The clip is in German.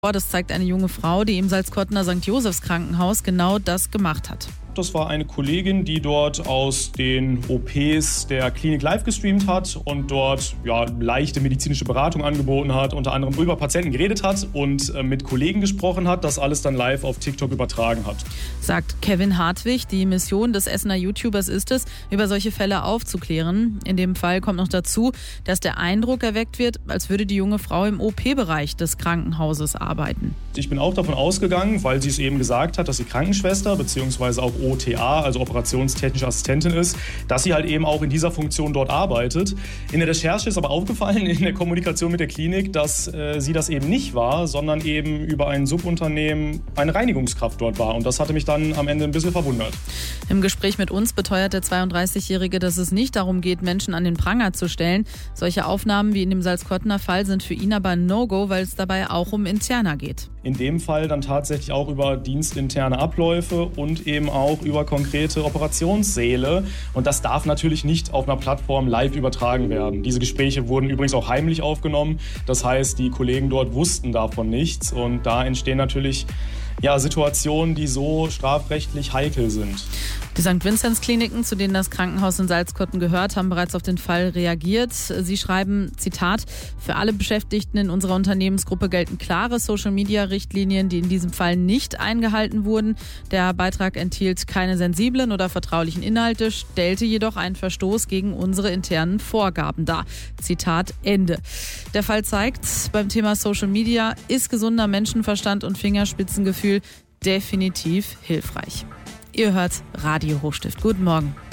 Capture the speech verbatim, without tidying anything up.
Das zeigt eine junge Frau, die im Salzkottener Sankt Josephs Krankenhaus genau das gemacht hat. Das war eine Kollegin, die dort aus den O Ps der Klinik live gestreamt hat und dort ja, leichte medizinische Beratung angeboten hat, unter anderem über Patienten geredet hat und äh, mit Kollegen gesprochen hat, das alles dann live auf TikTok übertragen hat. Sagt Kevin Hartwig, die Mission des Essener YouTubers ist es, über solche Fälle aufzuklären. In dem Fall kommt noch dazu, dass der Eindruck erweckt wird, als würde die junge Frau im O P-Bereich des Krankenhauses arbeiten. Ich bin auch davon ausgegangen, weil sie es eben gesagt hat, dass sie Krankenschwester bzw. auch O T A, also operationstechnische Assistentin ist, dass sie halt eben auch in dieser Funktion dort arbeitet. In der Recherche ist aber aufgefallen, in der Kommunikation mit der Klinik, dass äh, sie das eben nicht war, sondern eben über ein Subunternehmen eine Reinigungskraft dort war. Und das hatte mich dann am Ende ein bisschen verwundert. Im Gespräch mit uns beteuert der zweiunddreißigjährige, dass es nicht darum geht, Menschen an den Pranger zu stellen. Solche Aufnahmen wie in dem Salzkottener Fall sind für ihn aber ein No-Go, weil es dabei auch um Interna geht. In dem Fall dann tatsächlich auch über dienstinterne Abläufe und eben auch über konkrete Operationssäle. Und das darf natürlich nicht auf einer Plattform live übertragen werden. Diese Gespräche wurden übrigens auch heimlich aufgenommen. Das heißt, die Kollegen dort wussten davon nichts. Und da entstehen natürlich ja, Situationen, die so strafrechtlich heikel sind. Die Sankt Vinzenz Kliniken, zu denen das Krankenhaus in Salzkotten gehört, haben bereits auf den Fall reagiert. Sie schreiben, Zitat, für alle Beschäftigten in unserer Unternehmensgruppe gelten klare Social-Media-Richtlinien, die in diesem Fall nicht eingehalten wurden. Der Beitrag enthielt keine sensiblen oder vertraulichen Inhalte, stellte jedoch einen Verstoß gegen unsere internen Vorgaben dar. Zitat Ende. Der Fall zeigt, beim Thema Social Media ist gesunder Menschenverstand und Fingerspitzengefühl definitiv hilfreich. Ihr hört Radio Hochstift. Guten Morgen.